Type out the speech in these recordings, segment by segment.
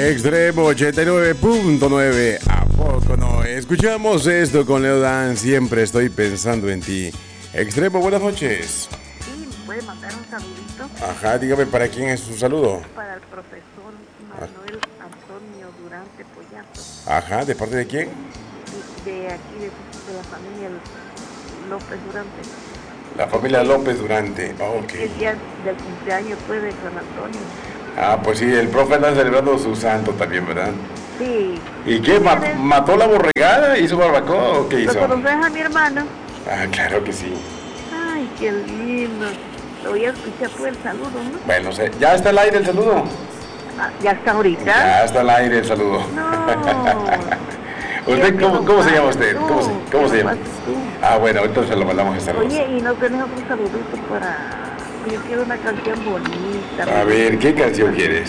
Extremo 89.9. ¿A poco no? Escuchamos esto con Leo Dan. Siempre estoy pensando en ti. Extremo, buenas noches. Sí, ¿me puede mandar un saludito? Ajá, dígame, ¿para quién es su saludo? Para el profesor Manuel Antonio Durante Pollazo. Ajá, ¿de parte de quién? De aquí, de la familia López Durante. La familia López Durante. Ok. El día del cumpleaños fue de San Antonio. Ah, pues sí, el profe anda celebrando su santo también, ¿verdad? Sí. ¿Y qué? ¿Mató la borregada? ¿Hizo barbacoa o qué hizo? ¿Lo conoces a mi hermano? Ah, claro que sí. Ay, qué lindo. Lo voy a escuchar por el saludo, ¿no? Bueno, ¿ya está al aire el saludo? Ah, ¿ya está ahorita? Ya está al aire el saludo. No. ¿Usted cómo se llama usted? ¿Cómo se llama? Tú. Ah, bueno, ahorita se lo mandamos esta noche. Oye, y no tenés otro saludito para... Yo quiero una canción bonita. A ver, ¿qué canción quieres?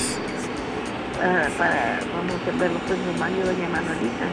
Vamos a ver los premios Mario Doña Manuelita.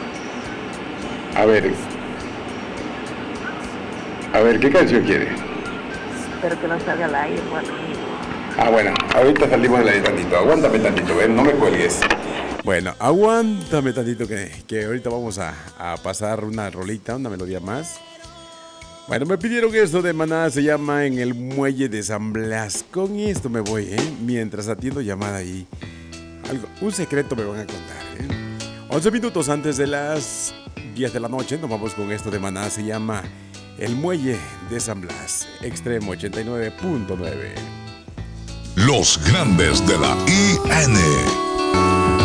A ver, ¿qué canción quiere? Espero que no salga al aire, bueno. Ah, bueno, ahorita salimos del aire tantito. Aguántame tantito, no me cuelgues. Bueno, aguántame tantito que ahorita vamos a pasar una rolita, una melodía más. Bueno, me pidieron esto de Maná, se llama En el Muelle de San Blas. Con esto me voy, mientras atiendo llamada ahí. Un secreto me van a contar, 11 minutos antes de las 10 de la noche, nos vamos con esto de Maná, se llama El Muelle de San Blas, Extremo 89.9. Los grandes de la IN.